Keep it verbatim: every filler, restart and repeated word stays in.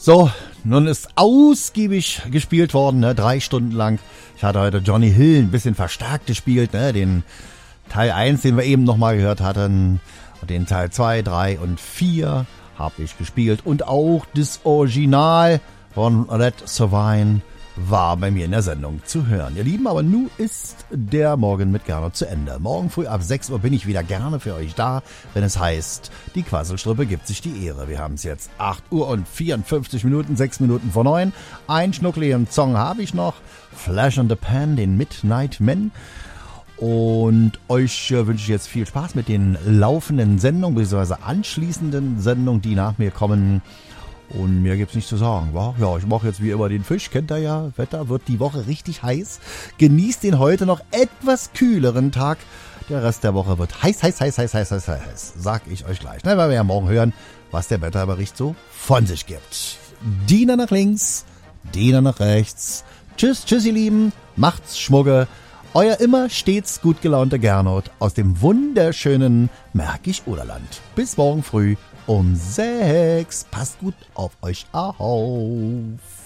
So, nun ist ausgiebig gespielt worden, ne? Drei Stunden lang. Ich hatte heute Johnny Hill ein bisschen verstärkt gespielt, ne? Den Teil eins, den wir eben nochmal gehört hatten. Und den Teil zwei, drei und vier habe ich gespielt. Und auch das Original von Red Sovine war bei mir in der Sendung zu hören. Ihr Lieben, aber nun ist der Morgen mit Gernot zu Ende. Morgen früh ab sechs Uhr bin ich wieder gerne für euch da, wenn es heißt, die Quasselstrippe gibt sich die Ehre. Wir haben es jetzt acht Uhr und vierundfünfzig Minuten, sechs Minuten vor neun. Ein schnuckligen Song habe ich noch, Flash in the Pan, den Midnight Men. Und euch äh, wünsche ich jetzt viel Spaß mit den laufenden Sendungen, bzw. anschließenden Sendungen, die nach mir kommen. Und mir gibt's nichts zu sagen, wa? Ja, ich mache jetzt wie immer den Fisch, kennt ihr ja. Wetter wird die Woche richtig heiß. Genießt den heute noch etwas kühleren Tag. Der Rest der Woche wird heiß, heiß, heiß, heiß, heiß, heiß, heiß. Sag ich euch gleich. Na, weil wir ja morgen hören, was der Wetterbericht so von sich gibt. Diener nach links, Diener nach rechts. Tschüss, tschüss, ihr Lieben. Macht's Schmugge. Euer immer stets gut gelaunter Gernot aus dem wunderschönen Märkisch-Oderland. Bis morgen früh um sechs. Passt gut auf euch auf.